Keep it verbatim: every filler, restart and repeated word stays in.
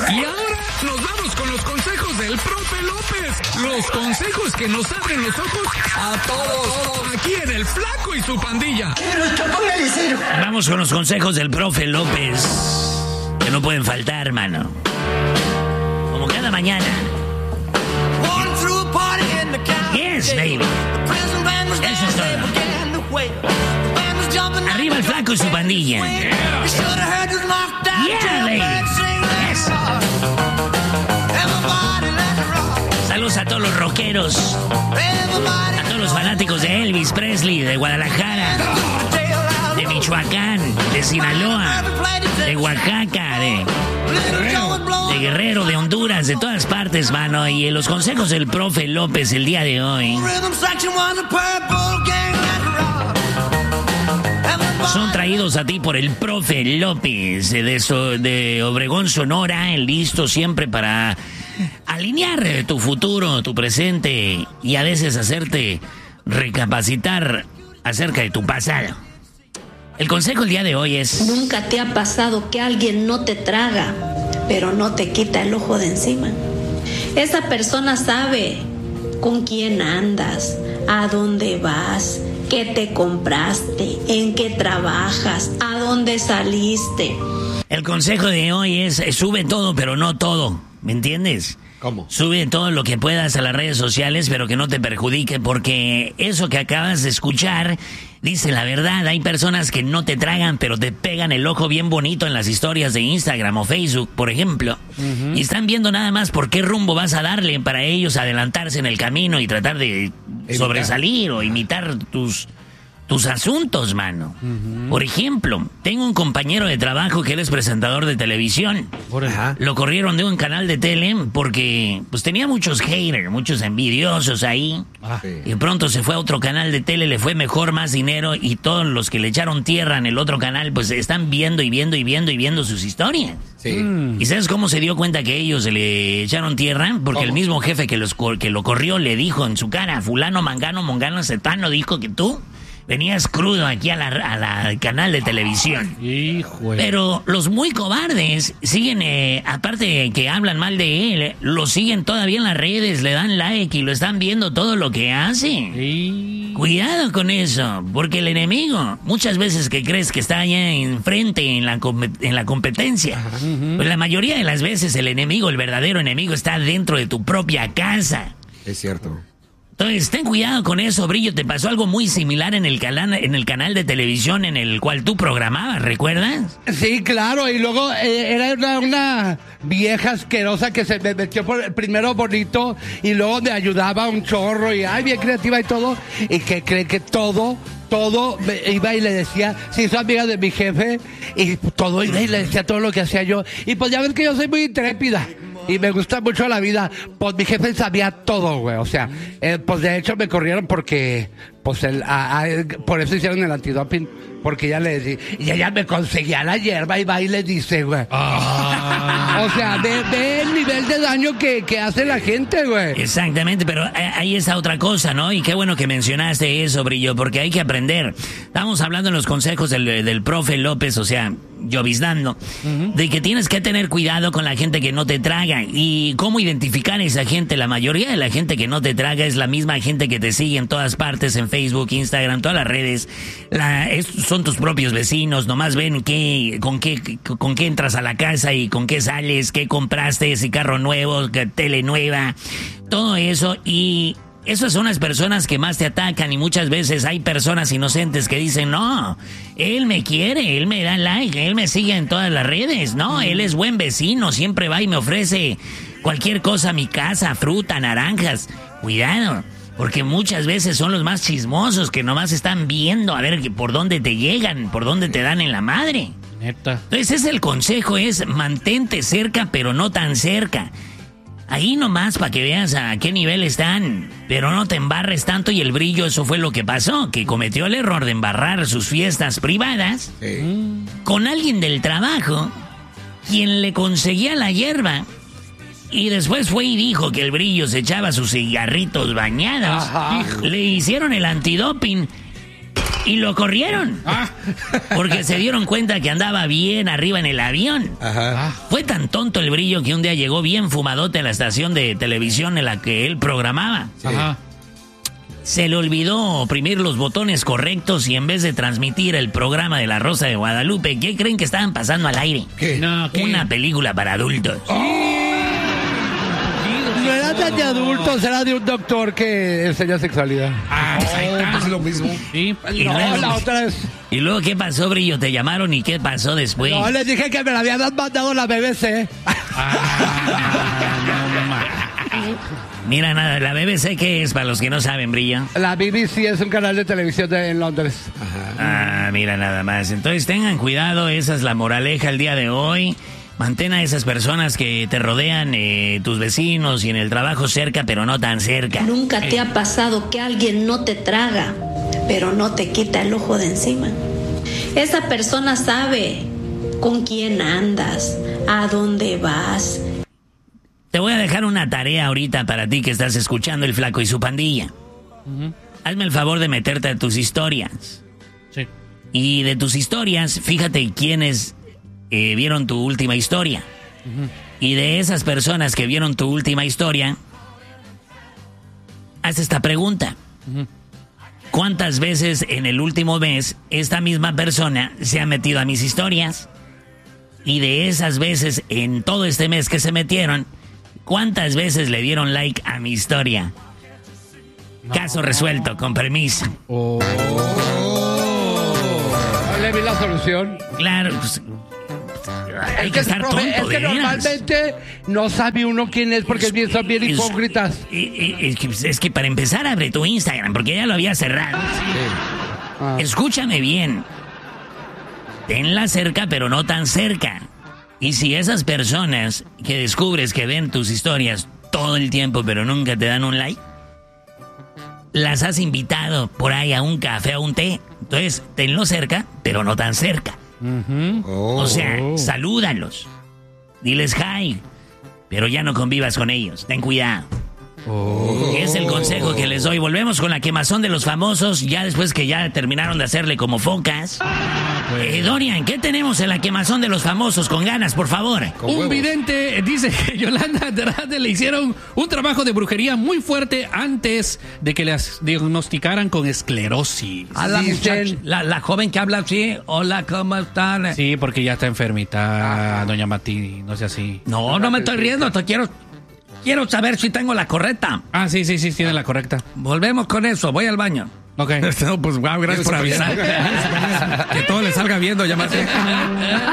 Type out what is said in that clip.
Y ahora nos vamos con los consejos del profe López. Los consejos que nos abren los ojos a todos. Aquí en El Flaco y su pandilla. Vamos con los consejos del profe López. Que no pueden faltar, mano. Como cada mañana. Yes, baby. Eso es todo. Arriba El Flaco y su pandilla. Yeah, baby. Yes. Saludos a todos los rockeros, a todos los fanáticos de Elvis Presley, de Guadalajara, de Michoacán, de Sinaloa, de Oaxaca, de, de Guerrero, de Honduras, de todas partes, mano. Y en los consejos del profe López el día de hoy son traídos a ti por el profe López de, so, de Obregón, Sonora, listo siempre para alinear tu futuro, tu presente y a veces hacerte recapacitar acerca de tu pasado. El consejo el día de hoy es... Nunca te ha pasado que alguien no te traga, pero no te quita el ojo de encima. Esa persona sabe con quién andas, a dónde vas, qué te compraste, en qué trabajas, a dónde saliste. El consejo de hoy es, sube todo, pero no todo, ¿me entiendes? ¿Cómo? Sube todo lo que puedas a las redes sociales, pero que no te perjudique, porque eso que acabas de escuchar dice la verdad. Hay personas que no te tragan, pero te pegan el ojo bien bonito en las historias de Instagram o Facebook, por ejemplo. Uh-huh. Y están viendo nada más por qué rumbo vas a darle para ellos adelantarse en el camino y tratar de Evitar. sobresalir o imitar tus... tus asuntos, mano. Uh-huh. Por ejemplo, tengo un compañero de trabajo que él es presentador de televisión. Ajá. Lo corrieron de un canal de tele porque pues tenía muchos haters, muchos envidiosos ahí. Ah, sí. Y pronto se fue a otro canal de tele, le fue mejor, más dinero, y todos los que le echaron tierra en el otro canal pues están viendo y viendo y viendo y viendo sus historias. Sí. Mm. ¿Y sabes cómo se dio cuenta que ellos se le echaron tierra? Porque ¿Cómo? El mismo jefe que, los, que lo corrió le dijo en su cara: fulano, mangano, mongano, cetano, dijo que tú venías crudo aquí a la, a la al canal de televisión. Hijo. Pero los muy cobardes siguen, eh, aparte de que hablan mal de él, lo siguen todavía en las redes, le dan like y lo están viendo todo lo que hace. Sí. Cuidado con eso, porque el enemigo, muchas veces que crees que está allá enfrente en la, en la competencia, uh-huh. pues la mayoría de las veces el enemigo, el verdadero enemigo, está dentro de tu propia casa. Es cierto. Entonces, ten cuidado con eso, Brillo. Te pasó algo muy similar en el canal, en el canal de televisión en el cual tú programabas, ¿recuerdas? Sí, claro. Y luego eh, era una, una vieja asquerosa que se me metió por primero bonito y luego me ayudaba un chorro y ay, bien creativa y todo. Y que cree que todo... todo iba y le decía, se hizo amiga de mi jefe y todo iba y le decía todo lo que hacía yo. Y pues ya ves que yo soy muy intrépida y me gusta mucho la vida. Pues mi jefe sabía todo, güey. O sea, eh, pues de hecho me corrieron porque, pues el, a, a, por eso hicieron el antidoping. Porque ella le decía, y ella me conseguía la hierba y va y le dice, güey. Ah. O sea, ve, ve el nivel de daño que, que hace la gente, güey. Exactamente, pero ahí está otra cosa, ¿no? Y qué bueno que mencionaste eso, Brillo, porque hay que aprender. Estamos hablando en los consejos del, del profe López, o sea, lloviznando, uh-huh. de que tienes que tener cuidado con la gente que no te traga. Y cómo identificar a esa gente. La mayoría de la gente que no te traga es la misma gente que te sigue en todas partes, en Facebook, Instagram, todas las redes. La, es, son tus propios vecinos, nomás ven qué, con qué, con qué entras a la casa y con qué sales, qué compraste, si carro nuevo, qué tele nueva, todo eso. Y esas son las personas que más te atacan, y muchas veces hay personas inocentes que dicen, no, él me quiere, él me da like, él me sigue en todas las redes, no, él es buen vecino, siempre va y me ofrece cualquier cosa a mi casa, fruta, naranjas. Cuidado, porque muchas veces son los más chismosos que nomás están viendo a ver por dónde te llegan, por dónde te dan en la madre. Neta. Entonces ese es el consejo, es mantente cerca, pero no tan cerca. Ahí nomás para que veas a qué nivel están, pero no te embarres tanto. Y el Brillo, eso fue lo que pasó, que cometió el error de embarrar sus fiestas privadas sí. con alguien del trabajo, quien le conseguía la hierba. Y después fue y dijo que el Brillo se echaba sus cigarritos bañados. Ajá. Le hicieron el antidoping Y lo corrieron. Ah. Porque se dieron cuenta que andaba bien arriba en el avión. Ajá. Fue tan tonto el Brillo que un día llegó bien fumadote a la estación de televisión en la que él programaba. Ajá. Se le olvidó oprimir los botones correctos y en vez de transmitir el programa de La Rosa de Guadalupe, ¿qué creen que estaban pasando al aire? ¿Qué? No, ¿qué? Una película para adultos. No era tan de adultos, era de un doctor que enseña sexualidad. Ah, ahí está. Pues es lo mismo. Sí. Y No, luego, la otra es... y luego, ¿qué pasó, Brillo? ¿Te llamaron y qué pasó después? No, les dije que me la habían mandado la B B C. Ah, no, ma. Mira, nada, la B B C, ¿qué es para los que no saben, Brillo? La B B C es un canal de televisión de, en Londres. Ah, mira nada más. Entonces tengan cuidado, esa es la moraleja el día de hoy. Mantén a esas personas que te rodean, eh, tus vecinos y en el trabajo cerca, pero no tan cerca. Nunca te ha pasado que alguien no te traga, pero no te quita el ojo de encima. Esa persona sabe con quién andas, a dónde vas. Te voy a dejar una tarea ahorita para ti que estás escuchando El Flaco y su pandilla. Hazme el favor de meterte a tus historias. Sí. Y de tus historias, fíjate quiénes eh, vieron tu última historia. Y de esas personas que vieron tu última historia, haz esta pregunta. ¿Cuántas veces en el último mes esta misma persona se ha metido a mis historias? Y de esas veces en todo este mes que se metieron, ¿cuántas veces le dieron like a mi historia? No. Caso resuelto, con permiso. Oh. No le vi la solución. Claro, pues, hay Es que que, estar profe, tonto, es que de veras. normalmente no sabe uno quién es porque es bien, son bien Es- hipócritas. Es, es que, es que para empezar abre tu Instagram porque ya lo había cerrado. Ah. Escúchame bien. Tenla cerca, pero no tan cerca. Y si esas personas que descubres que ven tus historias todo el tiempo, pero nunca te dan un like, las has invitado por ahí a un café, a un té, entonces tenlo cerca, pero no tan cerca. Oh. O sea, salúdalos. Diles hi, pero ya no convivas con ellos. Ten cuidado. Es el consejo que les doy. Volvemos con la quemazón de los famosos, ya después que ya terminaron de hacerle como focas. Eh, Dorian, ¿qué tenemos en la quemazón de los famosos? Con ganas, por favor. Con Un huevos. vidente dice que Yolanda Andrade le hicieron un trabajo de brujería muy fuerte antes de que las diagnosticaran con esclerosis. A la Dicen- muchacha, la, la joven que habla así, hola, ¿cómo están? Sí, porque ya está enfermita, doña Mati, no sé así. No, no me estoy riendo, te quiero, quiero saber si tengo la correcta. Ah, sí, sí, sí, tiene la correcta. Volvemos con eso, voy al baño. Ok. No, pues wow, gracias por avisar. Que todo le salga bien, doña Mati.